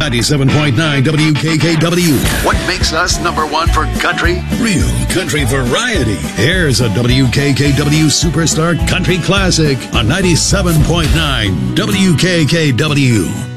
97.9 WKKW. What makes us number one for country? Real country variety. Here's a WKKW Superstar Country Classic on 97.9 WKKW.